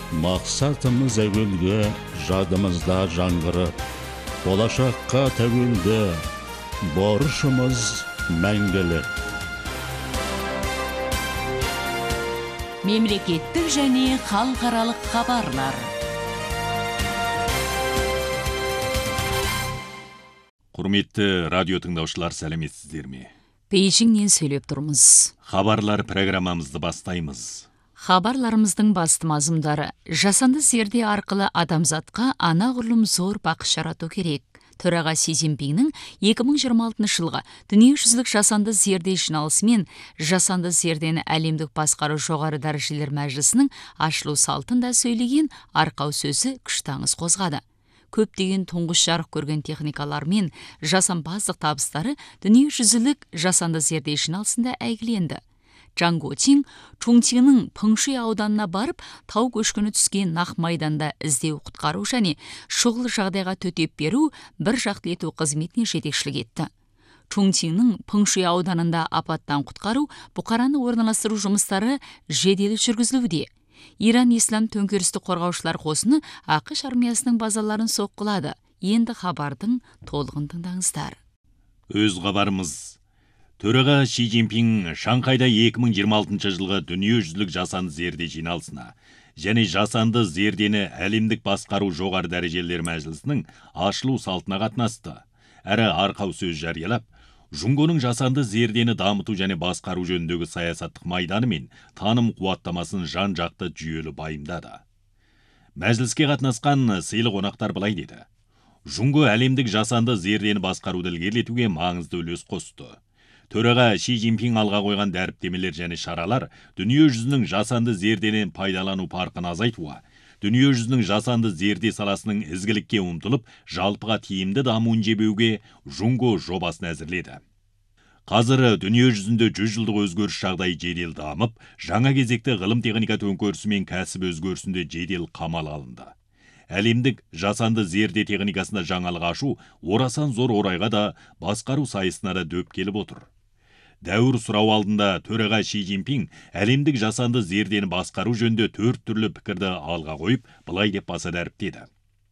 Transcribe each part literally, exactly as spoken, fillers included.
Мақсатымыз әуелгі, жадымызда жаңғырып, болашаққа тәуелді, борышымыз мәңгілік. Мемлекеттік және халықаралық хабарлар. Құрметті радио тыңдаушылар, сәлеметсіздер ме? Бейжіңнен сөйлеп тұрмыз. Хабарлар программамызды бастаймыз. Хабарларымыздың басты мазмұндары: жасанды зерде арқылы адамзатқа анағұрлым зор бақыт жарату керек. Төраға Си Цзиньпиннің екі мың жиырма алтыншы жылғы дүниежүзілік жасанды зерде жиналысы мен жасанды зердені әлемдік басқару жоғары дәрежелер мәжілісінің ашылу салтында сөйлеген арқау сөзі күшті аңыз қозғады. Көптеген тұңғыш жарық көрген техникалар мен жасампаздық табыстары дүниежүзілік жасанды зерде жиналысында әйгіленді. Чжан Гуотин Чунциннің Пыңшуй ауданына барып, тау көшкіні түскен нақ майданда іздеу құтқару және шұғыл жағдайға төтеп беру, бір жақты ету қызметіне жетекшілік етті. Чунциннің Пыңшуй ауданында апаттан құтқару, бұқараны орналастыру жұмыстары жедел жүргізілуде. Иран ислам төңкерісті қорғаушылар қосыны ақш армиясының базаларын соққылады. Енді хабардың толығын тыңдаңыздар. Өз хабарымыз. Төраға Си Цзиньпин Шанхайда екі мың жиырма алтыншы жылғы дүниежүзілік жасанды зерде жиналысына және жасанды зердені әлемдік басқару жоғары дәрежелер мәжілісінің ашылу салтына қатынасты. Әрі арқау сөз жариялап, Жұңгоның жасанды зердені дамыту және басқару жөніндегі саясаттық майданы мен таным қуаттамасын жан-жақты жүйелі байымдады. Мәжіліске қатынасқан сыйлы қонақтар былай деді: Жұңго әлемдік жасанды зердені басқаруды ілгерілетуге маңызды үлес қосты. Төраға Си Цзиньпин алға қойған дәріптемелер және шаралар дүниежүзінің жасанды зерденен пайдалану парқын азайтуға, дүниежүзінің жасанды зерде саласының ізгілікке ұмтылып, жалпыға тиімді дамуын жебеуге Жұңго жобасын әзірледі. Қазір дүниежүзінде жүз жылдық өзгеріс жағдайы жедел дамып, жаңа кезекті ғылым техника төңкерісі мен кәсіп өзгерісінде жедел қамал алынды. Әлемдік жасанды зерде техникасында жаңалық ашу орасан зор орайға да басқару сайысына да дөп келіп отыр. Дәуір сұрау алдында төраға Си Цзиньпин әлемдік жасанды зердені басқару жөнінде төрт түрлі пікірді алға қойып, былай деп баса дәріптеді: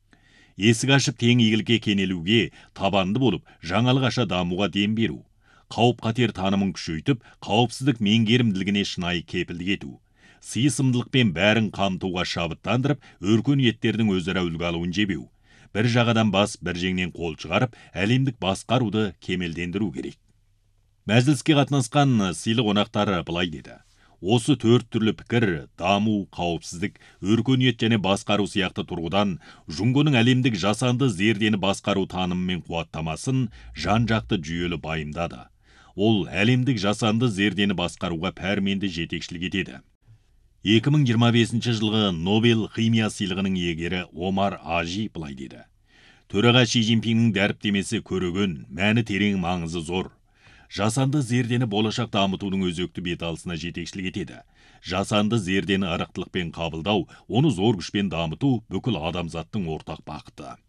Есік ашып тең игілікке кенелуге, табанды болып, жаңалық аша дамуға дем беру, қауіп-қатер танымын күшейтіп, қауіпсіздік меңгерімділігіне шынайы кепілдік ету, сыйысымдылықпен бәрін қамтуға шабыттандырып, өркениеттердің өзара үлгі алуын жебеу, бір жағадан бас, бір жеңнен қол шығарып, әлемдік басқаруды кемелдендіру керек. Мәжіліске қатынасқан сыйлы қонақтары былай деді: Осы төрт түрлі пікір, даму, қауіпсіздік, өркениет және басқару сияқты тұрғыдан Жұңгоның әлемдік жасанды зердені басқару танымы мен қуаттамасын жан-жақты жүйелі байымдады. Ол әлемдік жасанды зердені басқаруға пәрменді жетекшілік етеді. екі мың жиырма бесінші жылғы Нобель химия сыйлығының иегері Омар Ажи былай деді: Төраға Си Цзиньпиннің дәріптемесі көреген, мәні терең, маңызы зор. Жасанды зердені болашақ дамытудың өзекті беталысына жетекшілік етеді. Жасанды зердені ырықтылықпен қабылдау, оны зор күшпен дамыту бүкіл адамзаттың ортақ бақыты.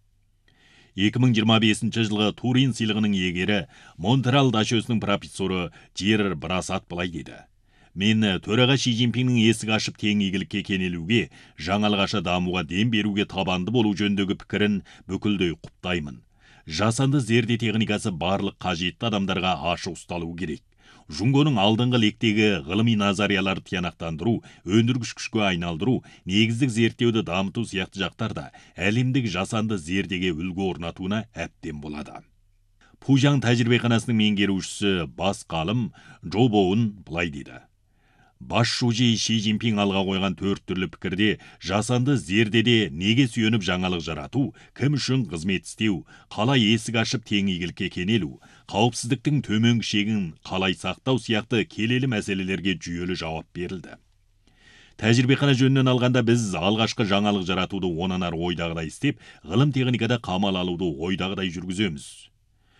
екі мың жиырма бесінші жылғы Турин сыйлығының иегері Монтерал дашөсінің профессоры Джерар Брасат былай деді: Мен төраға Си Цзиньпиннің есік ашып тең игілікке кенелуге, жаңалық аша дамуға дем беруге табанды болу жөніндегі пікірін бүкілдей құптаймын. Жасанды зерде техникасы барлық қажетті адамдарға ашық ұсталу керек. Жұңгоның алдыңғы лектегі ғылыми назарияларды тиянақтандыру, өндіргіш күшке айналдыру, негіздік зерттеуді дамыту сияқты жақтарда әлемдік жасанды зердеге үлгі орнатуына әбден болады. Пужан тәжірибеханасының меңгерушісі бас ғалым Джо Боун былай деді: Бас шужи Си Цзиньпин алға қойған төрт түрлі пікірде жасанды зердеде неге сүйеніп жаңалық жарату, кім үшін қызмет істеу, қалай есік ашып тең игілікке кенелу, қауіпсіздіктің төменгі шегін қалай сақтау сияқты келелі мәселелерге жүйелі жауап берілді. Тәжірибехана жөнінен алғанда біз алғашқы жаңалық жаратуды онан ары ойдағыдай істеп, ғылым техникада қамал алуды ойдағыдай жүргіземіз.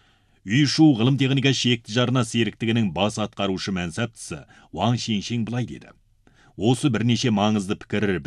Үйшу ғылым техника шекті жарына серіктігінің бас атқарушы мәнсаптысы Ван Шиншин былай деді: Осы бірнеше маңызды пікір